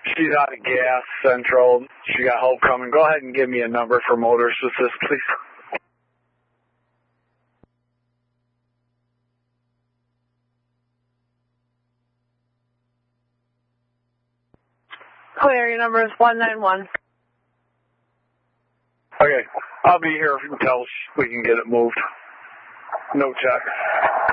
She's out of gas central. She got help coming. Go ahead and give me a number for motorist assist, please. Clear, your number is 191. Okay, I'll be here until we can get it moved. No check.